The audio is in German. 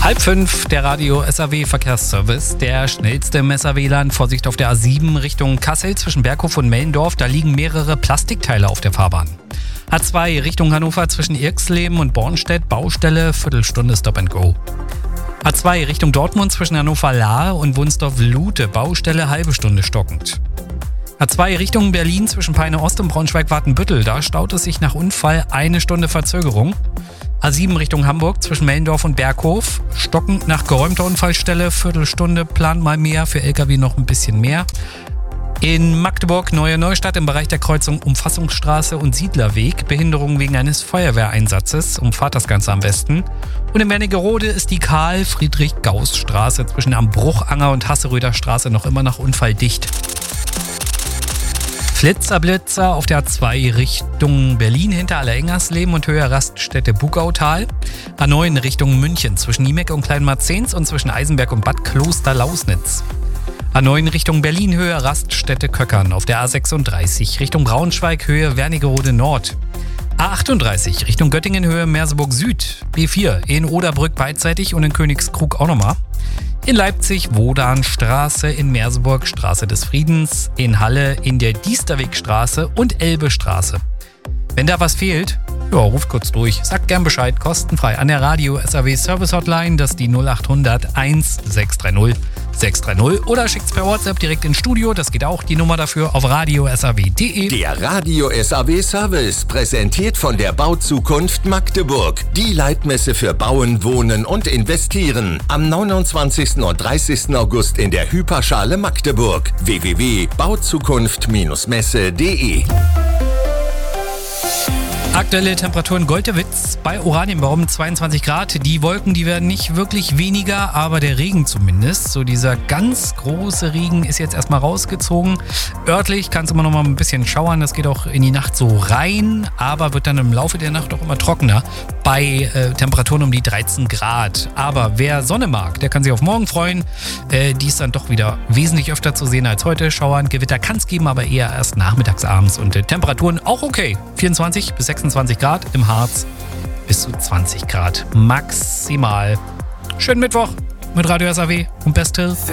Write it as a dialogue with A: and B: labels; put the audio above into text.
A: 4:30, der Radio SAW Verkehrsservice. Der schnellste im SAW-Land. Vorsicht auf der A7 Richtung Kassel zwischen Berghof und Mellendorf. Da liegen mehrere Plastikteile auf der Fahrbahn. A2 Richtung Hannover zwischen Irxleben und Bornstedt. Baustelle, Viertelstunde Stop and Go. A2 Richtung Dortmund zwischen Hannover-Lahe und Wunsdorf-Lute. Baustelle, halbe Stunde stockend. A2 Richtung Berlin zwischen Peine Ost und Braunschweig-Wartenbüttel. Da staut es sich nach Unfall 1 Stunde Verzögerung. A7 Richtung Hamburg zwischen Mellendorf und Berghof. Stockend nach geräumter Unfallstelle. Viertelstunde, plant mal mehr. Für LKW noch ein bisschen mehr. In Magdeburg Neue Neustadt im Bereich der Kreuzung Umfassungsstraße und Siedlerweg. Behinderung wegen eines Feuerwehreinsatzes. Umfahrt das Ganze am besten. Und in Wernigerode ist die Karl-Friedrich-Gauss-Straße zwischen Ambruchanger und Hasseröder Straße noch immer nach Unfall dicht. Flitzer-Blitzer auf der A2 Richtung Berlin hinter Allerengersleben und Höhe Raststätte Bugautal. A9 Richtung München zwischen Niemeck und Kleinmarzens und zwischen Eisenberg und Bad Kloster-Lausnitz. A9 Richtung Berlin Höhe Raststätte Köckern auf der A36 Richtung Braunschweig Höhe Wernigerode Nord. A38 Richtung Göttingen Höhe Merseburg Süd. B4 in Oderbrück beidseitig und in Königskrug auch nochmal. In Leipzig Wodanstraße, in Merseburg Straße des Friedens, in Halle in der Diesterwegstraße und Elbestraße. Wenn da was fehlt, ja, ruft kurz durch, sagt gern Bescheid, kostenfrei an der Radio SAW Service Hotline, das ist die 0800 1630 630 oder schickt's per WhatsApp direkt ins Studio, das geht auch, die Nummer dafür auf radiosaw.de.
B: Der Radio SAW Service, präsentiert von der Bauzukunft Magdeburg. Die Leitmesse für Bauen, Wohnen und Investieren. Am 29. und 30. August in der Hyperschale Magdeburg. www.bauzukunft-messe.de.
A: Aktuelle Temperaturen Goldewitz bei Oranienbaum 22 Grad. Die Wolken, die werden nicht wirklich weniger, aber der Regen zumindest. So dieser ganz große Regen ist jetzt erstmal rausgezogen. Örtlich kann es immer noch mal ein bisschen schauern. Das geht auch in die Nacht so rein, aber wird dann im Laufe der Nacht auch immer trockener. Bei Temperaturen um die 13 Grad. Aber wer Sonne mag, der kann sich auf morgen freuen. Die ist dann doch wieder wesentlich öfter zu sehen als heute. Schauern, Gewitter kann es geben, aber eher erst nachmittags, abends. Und Temperaturen auch okay. 24 bis 26 Grad im Harz, bis zu 20 Grad maximal. Schönen Mittwoch mit Radio SAW und Best Till.